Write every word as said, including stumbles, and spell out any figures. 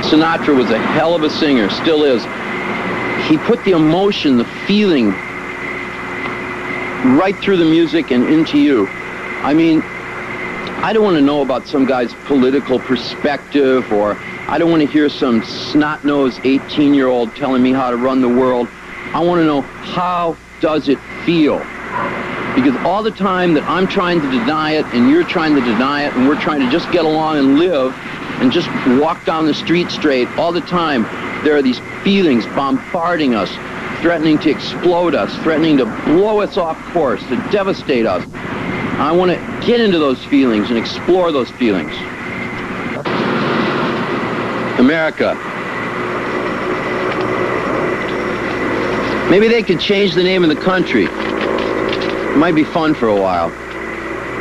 Sinatra was a hell of a singer, still is. He put the emotion, the feeling, right through the music and into you. I mean, I don't want to know about some guy's political perspective, or I don't want to hear some snot-nosed eighteen-year-old telling me how to run the world. I want to know, how does it feel? Because all the time that I'm trying to deny it, and you're trying to deny it, and we're trying to just get along and live, and just walk down the street straight, all the time, there are these feelings bombarding us, threatening to explode us, threatening to blow us off course, to devastate us. I want to get into those feelings and explore those feelings. America. Maybe they could change the name of the country. It might be fun for a while.